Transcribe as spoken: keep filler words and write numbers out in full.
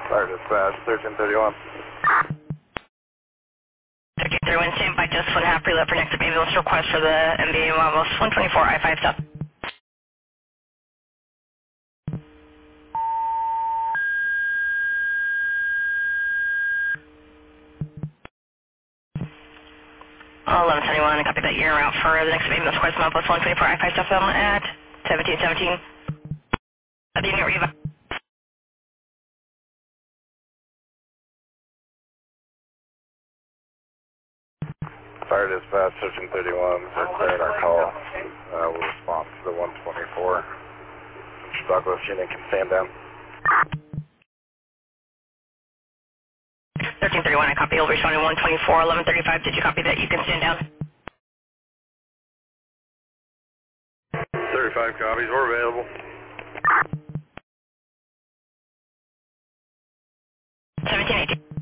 Fire dispatch, thirteen thirty-one. thirteen thirty-one, stand by just one half preload for next ambulance request for the M B A Wamos one twenty-four I five stop. eleven seventy-one, copy that you're out for the next ambulance request, Wamos one twenty-four I five stop at seventeen seventeen. I didn't hear you. Fire dispatch, thirteen thirty-one. They're clearing our call. Uh, we'll respond to the one twenty-four. Mister Douglas, unit can stand down. thirteen thirty-one, I copy. You'll respond to one twenty-four, eleven thirty-five. Did you copy that? You can stand down. thirty-five copies, we're available. seventeen eighteen.